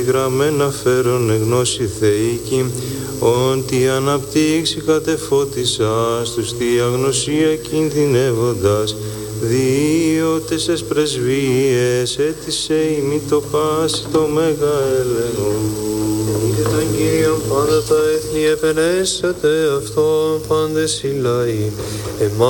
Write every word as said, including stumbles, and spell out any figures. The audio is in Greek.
γραμμένα φέρον γνώση θεϊκή, ότι αναπτύξει κατεφώτισας τους τη αγνωσία κινδυνεύοντας, δύο τέσσερις πρεσβείες έτησε ημί το πάση το Μέγα Έλεο. Είτε τον Κύριον πάντα τα έθνη επενέσατε αυτόν πάντες οι λαοί. Εμάς